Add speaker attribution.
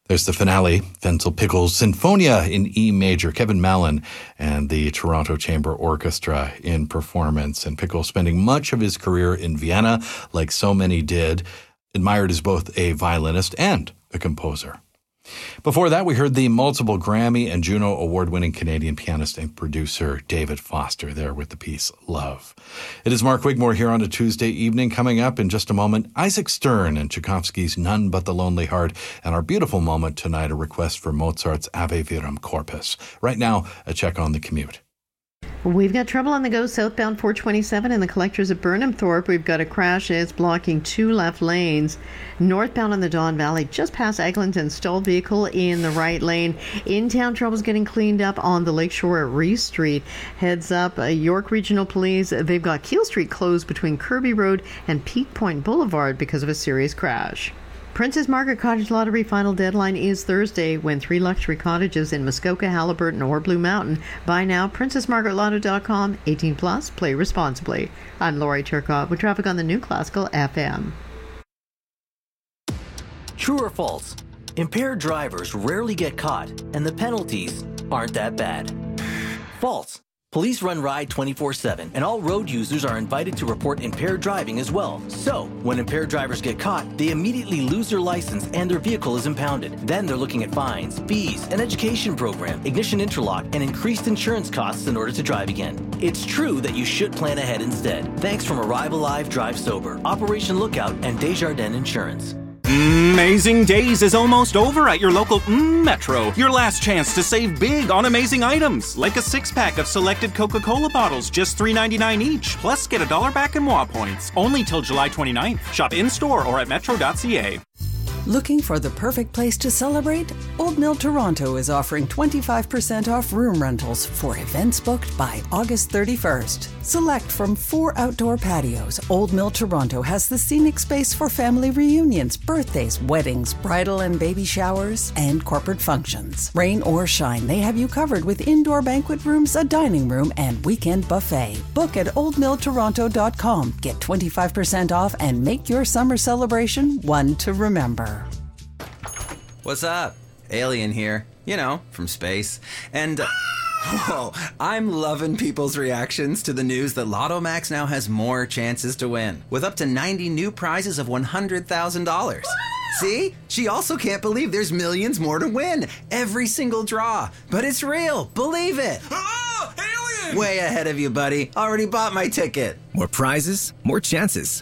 Speaker 1: There's the finale, Wenzel Pickles' Sinfonia in E major, Kevin Mallon and the Toronto Chamber Orchestra in performance. And Pickles spending much of his career in Vienna, like so many did, admired as both a violinist and a composer. Before that, we heard the multiple Grammy and Juno award-winning Canadian pianist and producer David Foster there with the piece Love. It is Mark Wigmore here on a Tuesday evening. Coming up in just a moment, Isaac Stern and Tchaikovsky's None But the Lonely Heart, and our beautiful moment tonight, a request for Mozart's Ave Verum Corpus. Right now, a check on the commute.
Speaker 2: We've got trouble on the go southbound 427 in the collectors at Burnham Thorpe. We've got a crash. It's blocking 2 left lanes. Northbound on the Don Valley, just past Eglinton, stalled vehicle in the right lane. In-town trouble's getting cleaned up on the Lakeshore at Reese Street. Heads up, York Regional Police, they've got Keel Street closed between Kirby Road and Peak Point Boulevard because of a serious crash. Princess Margaret Cottage Lottery final deadline is Thursday when 3 luxury cottages in Muskoka, Haliburton, or Blue Mountain. Buy now, princessmargaretlotto.com, 18 plus, play responsibly. I'm Lori Turcotte with traffic on the New Classical FM.
Speaker 3: True or false? Impaired drivers rarely get caught, and the penalties aren't that bad. False. Police run Ride 24/7, and all road users are invited to report impaired driving as well. So, when impaired drivers get caught, they immediately lose their license and their vehicle is impounded. Then they're looking at fines, fees, an education program, ignition interlock, and increased insurance costs in order to drive again. It's true that you should plan ahead instead. Thanks from Arrive Alive, Drive Sober, Operation Lookout, and Desjardins Insurance.
Speaker 4: Amazing Days is almost over at your local Metro. Your last chance to save big on amazing items, like a 6-pack of selected Coca-Cola bottles, just $3.99 each. Plus, get $1 back in WA points. Only till July 29th. Shop in-store or at metro.ca.
Speaker 5: Looking for the perfect place to celebrate? Old Mill Toronto is offering 25% off room rentals for events booked by August 31st. Select from 4 outdoor patios, Old Mill Toronto has the scenic space for family reunions, birthdays, weddings, bridal and baby showers, and corporate functions. Rain or shine, they have you covered with indoor banquet rooms, a dining room, and weekend buffet. Book at oldmilltoronto.com. Get 25% off and make your summer celebration one to remember.
Speaker 6: What's up? Alien here. You know, from space. And, whoa, I'm loving people's reactions to the news that Lotto Max now has more chances to win, with up to 90 new prizes of $100,000. See? She also can't believe there's millions more to win. Every single draw. But it's real. Believe it.
Speaker 7: Ah, alien!
Speaker 6: Way ahead of you, buddy. Already bought my ticket.
Speaker 8: More prizes, more chances.